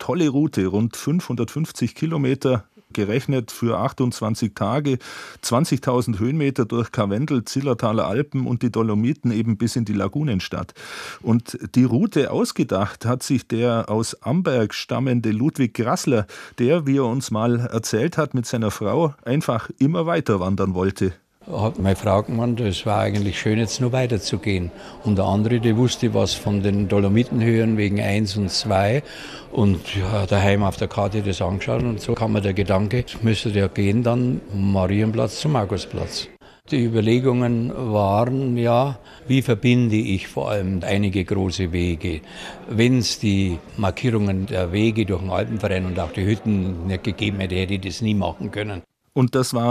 tolle Route, rund 550 Kilometer, gerechnet für 28 Tage, 20.000 Höhenmeter durch Karwendel, Zillertaler Alpen und die Dolomiten eben bis in die Lagunenstadt. Und die Route ausgedacht hat sich der aus Amberg stammende Ludwig Grassler, der, wie er uns mal erzählt hat, mit seiner Frau einfach immer weiter wandern wollte. Hat meine Frau gemeint, es war eigentlich schön, jetzt noch weiterzugehen. Und der andere, der wusste was von den Dolomitenhöhen wegen 1 und 2 und ja, daheim auf der Karte das angeschaut und so kam mir der Gedanke, müsste der gehen dann vom Marienplatz zum Augusplatz. Die Überlegungen waren ja, wie verbinde ich vor allem einige große Wege. Wenn es die Markierungen der Wege durch den Alpenverein und auch die Hütten nicht gegeben hätte, hätte ich das nie machen können. Und das war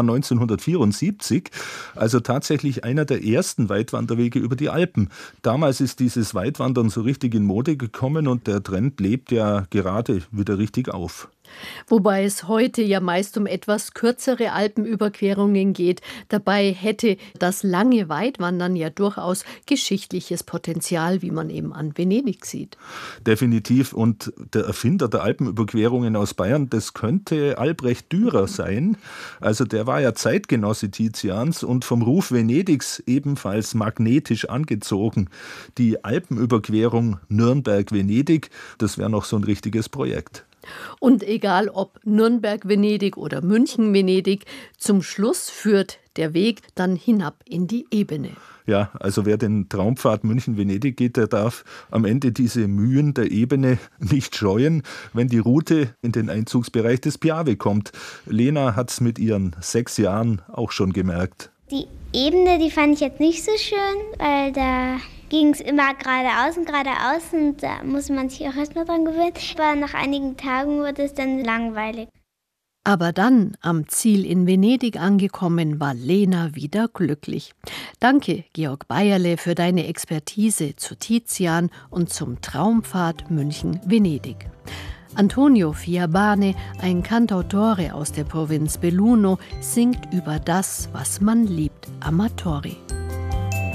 1974, also tatsächlich einer der ersten Weitwanderwege über die Alpen. Damals ist dieses Weitwandern so richtig in Mode gekommen und der Trend lebt ja gerade wieder richtig auf. Wobei es heute ja meist um etwas kürzere Alpenüberquerungen geht. Dabei hätte das lange Weitwandern ja durchaus geschichtliches Potenzial, wie man eben an Venedig sieht. Definitiv. Und der Erfinder der Alpenüberquerungen aus Bayern, das könnte Albrecht Dürer sein. Also der war ja Zeitgenosse Tizians und vom Ruf Venedigs ebenfalls magnetisch angezogen. Die Alpenüberquerung Nürnberg-Venedig, das wäre noch so ein richtiges Projekt. Und egal ob Nürnberg-Venedig oder München-Venedig, zum Schluss führt der Weg dann hinab in die Ebene. Ja, also wer den Traumpfad München-Venedig geht, der darf am Ende diese Mühen der Ebene nicht scheuen, wenn die Route in den Einzugsbereich des Piave kommt. Lena hat es mit ihren 6 Jahren auch schon gemerkt. Die Ebene, die fand ich jetzt nicht so schön, weil da ging es immer geradeaus und da muss man sich auch erstmal dran gewöhnen. Aber nach einigen Tagen wurde es dann langweilig. Aber dann, am Ziel in Venedig angekommen, war Lena wieder glücklich. Danke, Georg Beierle, für deine Expertise zu Tizian und zum Traumpfad München-Venedig. Antonio Fiabane, ein Cantautore aus der Provinz Belluno, singt über das, was man liebt, Amatori.